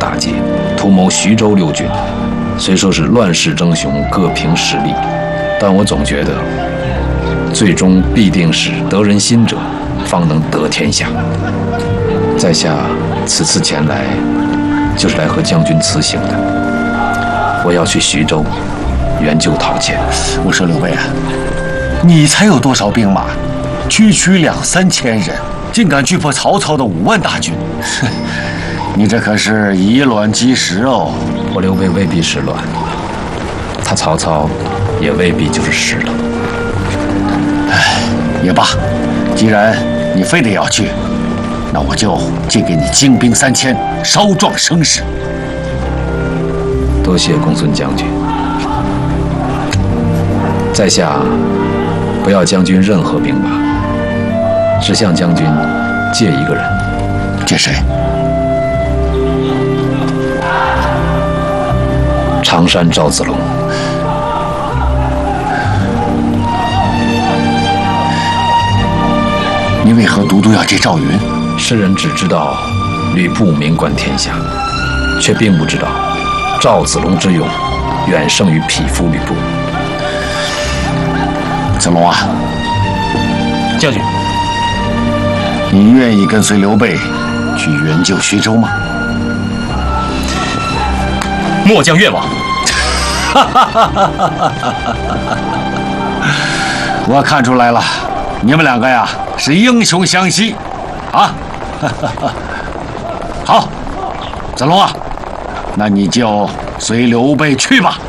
大捷，图谋徐州6郡。虽说是乱世争雄，各凭实力，但我总觉得，最终必定是得人心者，方能得天下。在下此次前来，就是来和将军辞行的。我要去徐州，援救陶谦。 我说刘备啊，你才有多少兵马？区区2、3千人，竟敢拒破曹操的5万大军，你这可是以卵击石哦！ 我刘备未必是卵，他曹操也未必就是石了。 唉，也罢，既然你非得要去，那我就借给你精兵3000，稍壮声势。 多谢公孙将军，在下不要将军任何兵马，只向将军借一个人。 借谁？ 常山赵子龙。 你为何独独要借赵云？ 世人只知道吕布名冠天下，却并不知道赵子龙之勇远胜于匹夫吕布。 子龙啊， 将军， 你愿意跟随刘备去援救徐州吗？ 末将愿往。 我看出来了，你们2个呀是英雄相惜，啊！好，子龙啊，那你就随刘备去吧。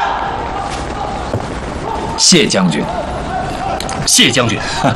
谢将军。 谢将军。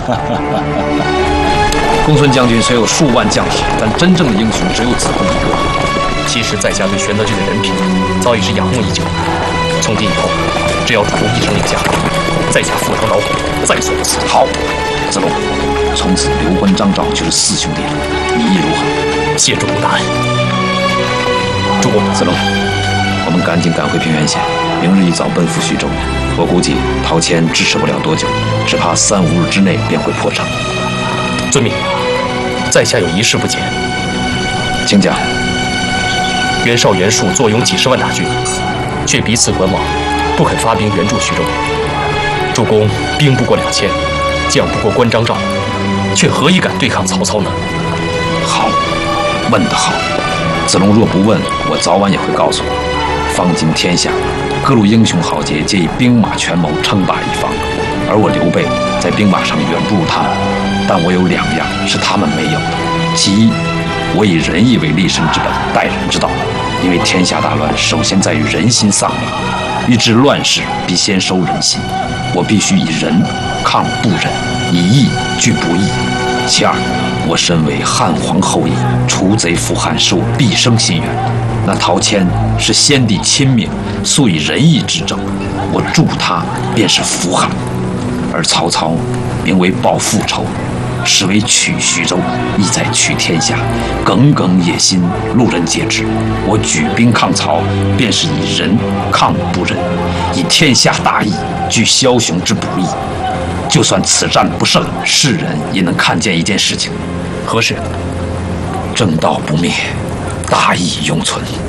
公孙将军虽有数万将士，但真正的英雄只有子龙一个。 其实在下对玄德君的人品早已是仰慕已久。从今以后，只要主公一声令下，在下赴汤蹈火，在所不辞。 好，子龙，从此刘关张赵就是4兄弟了，你意如何？ 谢主公大恩。主公， 子龙，我们赶紧赶回平原县，明日一早奔赴徐州。我估计陶谦支持不了多久，只怕3、5日之内便会破城。 遵命。在下有一事不解， 请讲。 袁绍、袁术坐拥几10万大军，却彼此观望，不肯发兵援助徐州。主公兵不过2000，将不过关张赵，却何以敢对抗曹操呢？ 好，问得好。子龙若不问，我早晚也会告诉你。方今天下，各路英雄豪杰皆以兵马权谋称霸一方，而我刘备在兵马上远不如他们，但我有2样是他们没有的。其一，我以仁义为立身之本，待人之道。因为天下大乱，首先在于人心丧命，欲治乱世，必先收人心。我必须以仁抗不仁，以义拒不义。其二，我身为汉皇后裔，除贼扶汉是我毕生心愿。那陶谦是先帝亲命，素以仁义之政，我助他便是扶汉。而曹操名为报复仇，实为取徐州，意在取天下，耿耿野心，路人皆知。我举兵抗曹，便是以仁抗不仁，以天下大义拒枭雄之不义。就算此战不胜，世人也能看见一件事情： 何事？ 正道不灭，大义永存。